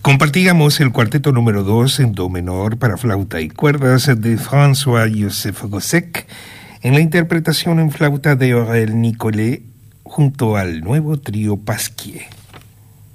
Compartíamos el cuarteto número 2 en do menor para flauta y cuerdas de François-Joseph Gossec en la interpretación en flauta de Aurel Nicolet junto al nuevo trío Pasquier.